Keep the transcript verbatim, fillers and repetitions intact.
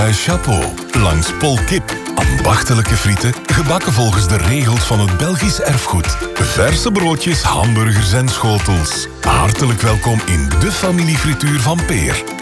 Chapeau. Langs Pol Kip. Ambachtelijke frieten, gebakken volgens de regels van het Belgisch erfgoed. Verse broodjes, hamburgers en schotels. Hartelijk welkom in de familiefrituur van Peer.